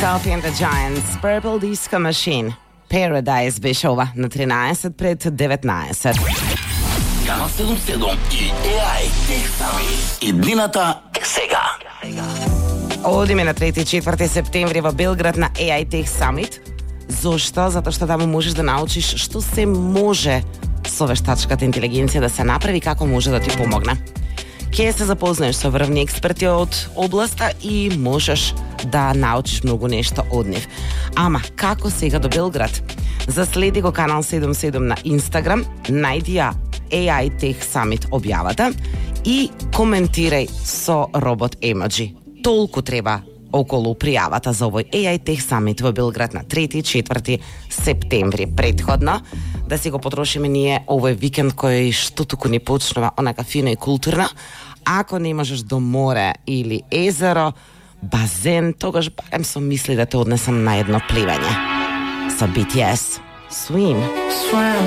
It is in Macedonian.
Sophie and the Giants, Purple Disco Machine. Paradise беше ова на 13 пред 19. Канал 77 и AI Tech Summit. Иднината е сега. Одиме на 3-4 септември во Белград на AI Tech Summit. Зошто? Затоа што таму можеш да научиш што се може со вештачката интелигенција да се направи, како може да ти помогне. Ке се запознаеш со врвни експерти од областа и можеш да научиш многу нешто од нив. Ама, како сега до Белград? Заследи го канал 77 на Инстаграм, најди ја AI Tech Summit објавата и коментирај со робот емоджи. Толку треба околу пријавата за овој AI Tech Summit во Белград на 3-4 септември. Претходно да си го потрошиме ние овој викенд кој што туку ни почнува онака фино и културно. Ако не можеш до море или езеро, базен, тогаш барем со мисли да те однесам на едно пливање. Со BTS. Swim.